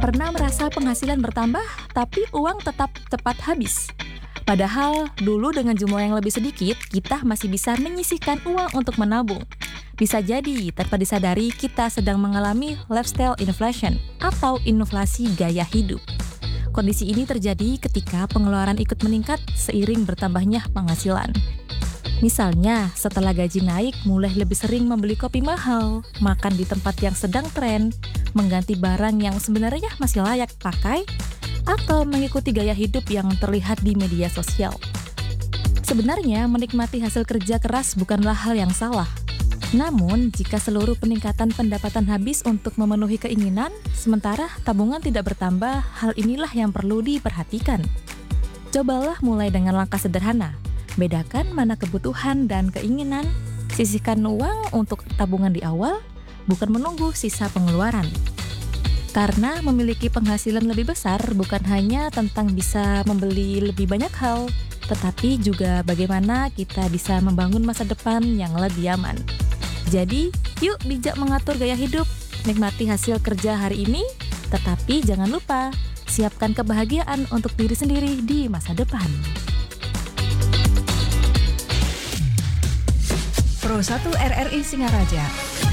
Pernah merasa penghasilan bertambah, tapi uang tetap cepat habis? Padahal dulu dengan jumlah yang lebih sedikit, kita masih bisa menyisihkan uang untuk menabung. Bisa jadi tanpa disadari kita sedang mengalami lifestyle inflation atau inflasi gaya hidup. Kondisi ini terjadi ketika pengeluaran ikut meningkat seiring bertambahnya penghasilan. Misalnya, setelah gaji naik, mulai lebih sering membeli kopi mahal, makan di tempat yang sedang tren, mengganti barang yang sebenarnya masih layak pakai, atau mengikuti gaya hidup yang terlihat di media sosial. Sebenarnya, menikmati hasil kerja keras bukanlah hal yang salah. Namun, jika seluruh peningkatan pendapatan habis untuk memenuhi keinginan, sementara tabungan tidak bertambah, hal inilah yang perlu diperhatikan. Cobalah mulai dengan langkah sederhana. Bedakan mana kebutuhan dan keinginan, sisihkan uang untuk tabungan di awal, bukan menunggu sisa pengeluaran. Karena memiliki penghasilan lebih besar bukan hanya tentang bisa membeli lebih banyak hal, tetapi juga bagaimana kita bisa membangun masa depan yang lebih aman. Jadi, yuk bijak mengatur gaya hidup, nikmati hasil kerja hari ini, tetapi jangan lupa, siapkan kebahagiaan untuk diri sendiri di masa depan. Pro 1 RRI Singaraja.